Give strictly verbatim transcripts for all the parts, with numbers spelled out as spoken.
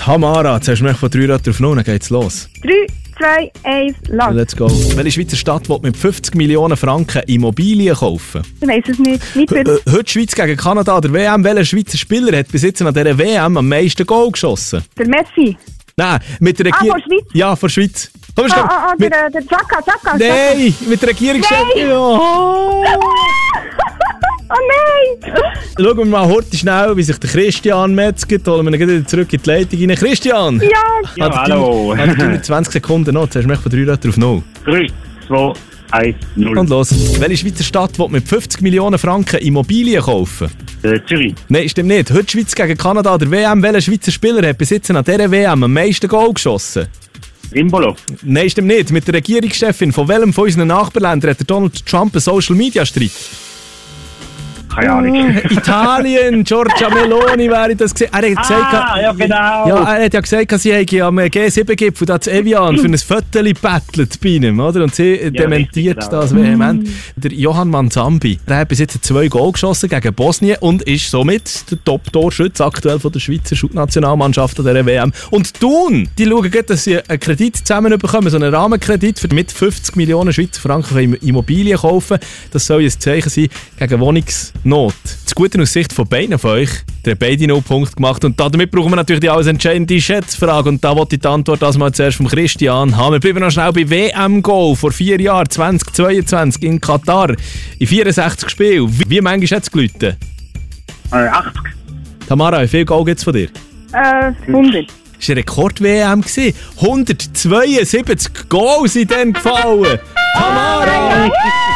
Tamara, jetzt hast du mich von drei Rädern auf null, dann geht's los. drei, zwei, eins, los. Let's go. Welche Schweizer Stadt will mit fünfzig Millionen Franken Immobilien kaufen? Ich weiss es nicht. Weiter. H- äh, heute Schweiz gegen Kanada der W M. Welcher Schweizer Spieler hat bis jetzt an dieser W M am meisten Goal geschossen? Der Messi. Nein, mit der Regierung. Ah, von Schweiz? Ja, von Schweiz. Komm, Ah, ah, ah, mit... der, der Chaka, Chaka. Nein, mit der Regierungschef. Nein. Oh. Oh nein! Schauen wir mal heute schnell, wie sich der Christian metzgt. Holen wir ihn wieder zurück in die Leitung rein. Christian! Ja! Ja, Hat hallo. Hat er zwanzig Sekunden noch. Jetzt hast du mich von drei Rädern auf null. drei, zwei, eins, null. Und los. Welche Schweizer Stadt will mit fünfzig Millionen Franken Immobilien kaufen? Äh, Zürich. Nein, stimmt nicht. Heute Schweiz gegen Kanada der W M. Welcher Schweizer Spieler hat bis jetzt an dieser W M am meisten Goal geschossen? Rimbolo. Nein, stimmt nicht. Mit der Regierungschefin von welchem von unseren Nachbarländern hat der Donald Trump einen Social-Media-Streit? Keine Ahnung. Italien, Giorgia Meloni wäre das gesehen. Er hat gesagt, Ah, ja genau. ja, er hat ja gesagt, sie hätte am G sieben Gipfel da zu Evian für ein Foto gebettelt bei ihm, oder? Und sie dementiert richtig, genau. das vehement. Der Johann Manzambi, der hat bis jetzt zwei Goal geschossen gegen Bosnien und ist somit der Top-Torschütze aktuell von der Schweizer Nationalmannschaft an dieser W M. Und Thun, die schauen gerade, dass sie einen Kredit zusammen bekommen, so einen Rahmenkredit für mit fünfzig Millionen Schweizer Franken können Immobilien kaufen. Das soll ein Zeichen sein gegen Wohnungs Not. Das Gute aus Sicht von beiden von euch, der hat beide null Punkte gemacht und damit brauchen wir natürlich die alles entscheidende Schätzfrage und da wollte ich die Antwort das mal zuerst vom Christian haben. Wir bleiben noch schnell bei W M-Goal vor vier Jahren, zweitausendzweiundzwanzig in Katar, in vierundsechzig Spielen. Wie, wie manchmal hat es geläutet? Äh, achtzig. Tamara, wie viel Goal gibt es von dir? Äh, hundert. Das war eine Rekord-W M. hundertzweiundsiebzig Goals sind dann gefallen. Tamara!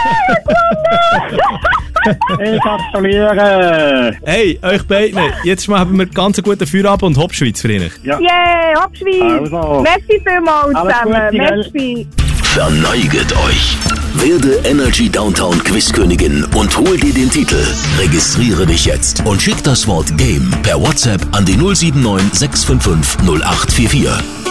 Ich gratuliere. Hey, euch beiden, jetzt mal haben wir ganz einen guten Feierabend und Hauptschweiz für euch. Ja. Yeah, Abschweiz! Also. Merci vielmals Alles zusammen. Gute, gell? Merci. Verneiget euch. Werde Energy Downtown Quizkönigin und hol dir den Titel. Registriere dich jetzt und schick das Wort Game per WhatsApp an die null sieben neun sechs fünf fünf null acht vier vier.